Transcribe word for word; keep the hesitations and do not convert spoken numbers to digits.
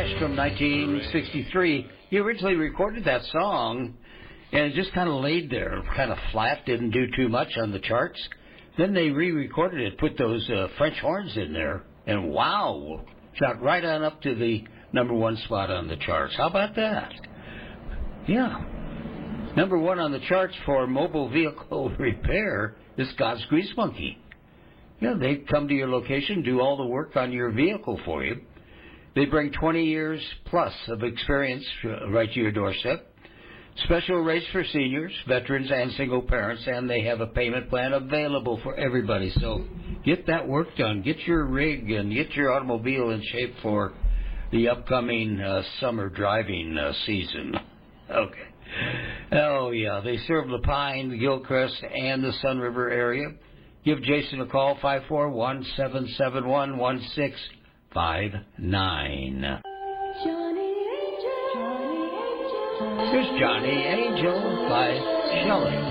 Flash from nineteen sixty-three. He originally recorded that song, and it just kind of laid there, kind of flat, didn't do too much on the charts. Then they re-recorded it, put those uh, French horns in there, and wow, shot right on up to the number one spot on the charts. How about that? Yeah. Number one on the charts for mobile vehicle repair is God's Grease Monkey. Yeah, they come to your location, do all the work on your vehicle for you. They bring twenty years plus of experience right to your doorstep. Special rates for seniors, veterans, and single parents, and they have a payment plan available for everybody. So get that work done. Get your rig and get your automobile in shape for the upcoming uh, summer driving uh, season. Okay. Oh, yeah. They serve La Pine, Gilcrest, and the Sun River area. Give Jason a call, five four one, seven seven one, one six five nine. Here's Johnny Angel by Shelley.